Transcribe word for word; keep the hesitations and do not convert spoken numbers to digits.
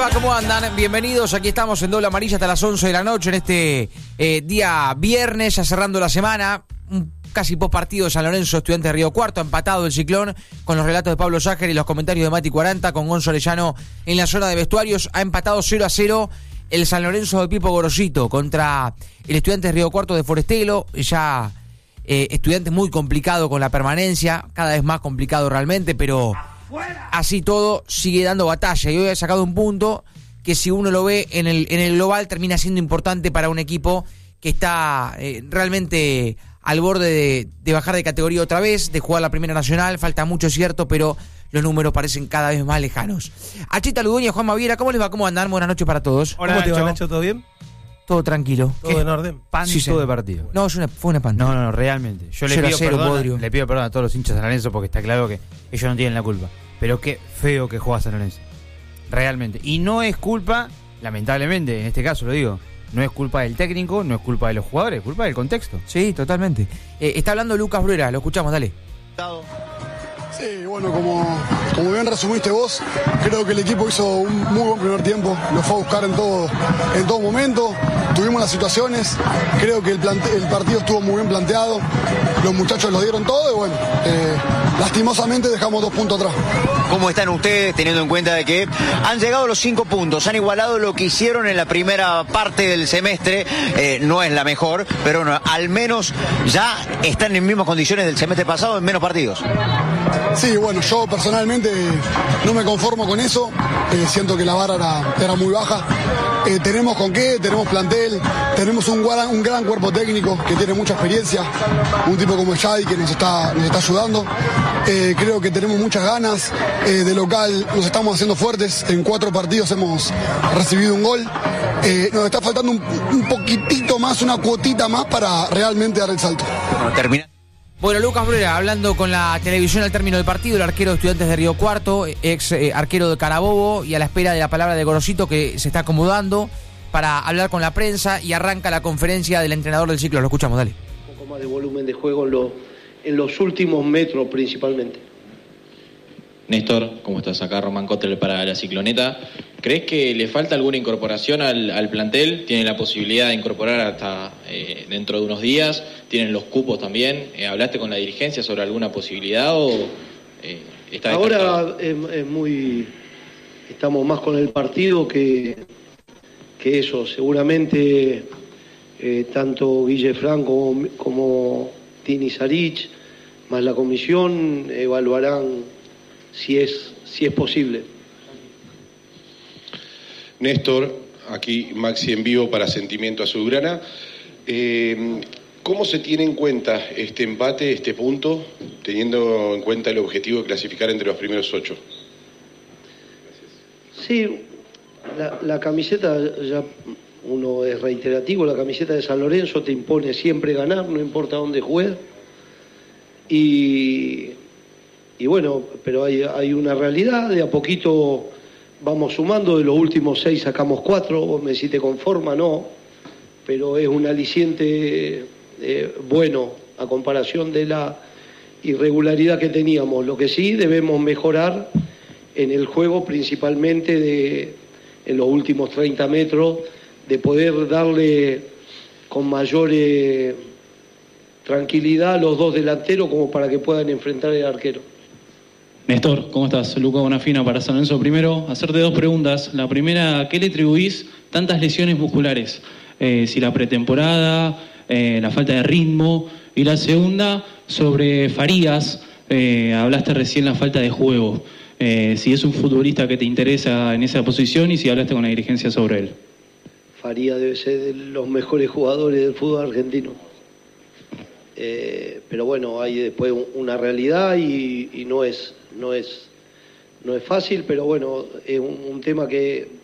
va? ¿Cómo andan? Bienvenidos, aquí estamos en Doble Amarilla hasta las once de la noche en este eh, día viernes, ya cerrando la semana. Un casi post partido de San Lorenzo, Estudiantes de Río Cuarto, empatado el Ciclón, con los relatos de Pablo Ságer y los comentarios de Mati Cuaranta, con Gonzo Orellano en la zona de vestuarios. Ha empatado cero a cero el San Lorenzo de Pipo Gorosito contra el Estudiantes de Río Cuarto de Forestelo. Ya eh, Estudiantes muy complicado con la permanencia, cada vez más complicado realmente, pero así todo sigue dando batalla. Y hoy ha sacado un punto que, si uno lo ve en el, en el global, termina siendo importante para un equipo que está eh, realmente al borde de, de bajar de categoría otra vez, de jugar la Primera Nacional. Falta mucho, es cierto, pero los números parecen cada vez más lejanos. Achita Ludueña, Juan Maviera, ¿cómo les va? ¿Cómo andan? Buenas noches para todos. Hola, ¿cómo te va, Nacho? ¿Todo bien? Todo tranquilo. ¿Todo ¿Qué? en orden? Panto Sí, sí. de partido. No, es una, fue una pantalla. No, no, no, realmente. Yo le cero a pido, cero, perdón, Bodrio. le pido perdón a todos los hinchas de San Lorenzo porque está claro que ellos no tienen la culpa. Pero qué feo que juega San Lorenzo. Realmente. Y no es culpa, lamentablemente, en este caso lo digo, no es culpa del técnico, no es culpa de los jugadores, es culpa del contexto. Sí, totalmente. Eh, está hablando Lucas Bruera, lo escuchamos, dale. Sí, bueno, como, como bien resumiste vos, creo que el equipo hizo un muy buen primer tiempo, lo fue a buscar en todo, en todo momento, tuvimos las situaciones, creo que el, plante, el partido estuvo muy bien planteado, los muchachos lo dieron todo y bueno, eh, lastimosamente dejamos dos puntos atrás. ¿Cómo están ustedes teniendo en cuenta de que han llegado los cinco puntos, han igualado lo que hicieron en la primera parte del semestre? Eh, no es la mejor, pero bueno, al menos ya están en mismas condiciones del semestre pasado en menos partidos. Sí, bueno, yo personalmente no me conformo con eso, eh, siento que la vara era, era muy baja. Eh, tenemos con qué, tenemos plantel, tenemos un gran, un gran cuerpo técnico que tiene mucha experiencia, un tipo como Yadi que nos está, nos está ayudando. Eh, creo que tenemos muchas ganas, eh, de local nos estamos haciendo fuertes, en cuatro partidos hemos recibido un gol. Eh, nos está faltando un, un poquitito más, una cuotita más para realmente dar el salto. Bueno, termina. Bueno, Lucas Bruera hablando con la televisión al término del partido, el arquero de Estudiantes de Río Cuarto, ex eh, arquero de Carabobo, y a la espera de la palabra de Gorosito, que se está acomodando para hablar con la prensa, y arranca la conferencia del entrenador del ciclo. Lo escuchamos, dale. Un poco más de volumen de juego en, lo, en los últimos metros principalmente. Néstor, ¿cómo estás? Acá Román Cotler para la Cicloneta. ¿Crees que le falta alguna incorporación al, al plantel? ¿Tienen la posibilidad de incorporar hasta eh, dentro de unos días? ¿Tienen los cupos también? Eh, ¿Hablaste con la dirigencia sobre alguna posibilidad o eh, está descartado? Ahora es, es muy... Estamos más con el partido que, que eso. Seguramente eh, tanto Guille Franco como, como Tini Sarich, más la comisión, evaluarán si es, si es posible. Néstor, aquí Maxi en vivo para Sentimiento Azulgrana. Eh, ¿Cómo se tiene en cuenta este empate, este punto, teniendo en cuenta el objetivo de clasificar entre los primeros ocho? Sí, la, la camiseta, ya uno es reiterativo, la camiseta de San Lorenzo te impone siempre ganar, no importa dónde juegues. Y, y bueno, pero hay, hay una realidad, de a poquito vamos sumando, de los últimos seis sacamos cuatro, vos me decís te conforma, no, pero es un aliciente eh, bueno a comparación de la irregularidad que teníamos. Lo que sí debemos mejorar en el juego, principalmente de, en los últimos treinta metros, de poder darle con mayor eh, tranquilidad a los dos delanteros como para que puedan enfrentar al arquero. Néstor, ¿cómo estás? Luca Bonafina para San Lorenzo. Primero, hacerte dos preguntas. La primera, ¿qué le atribuís tantas lesiones musculares? Eh, si la pretemporada, eh, la falta de ritmo. Y la segunda, sobre Farías, eh, hablaste recién la falta de juego. Eh, si es un futbolista que te interesa en esa posición y si hablaste con la dirigencia sobre él. Farías debe ser de los mejores jugadores del fútbol argentino. Eh, pero bueno, hay después una realidad y, y no es no es no es fácil, pero bueno, es un, un tema que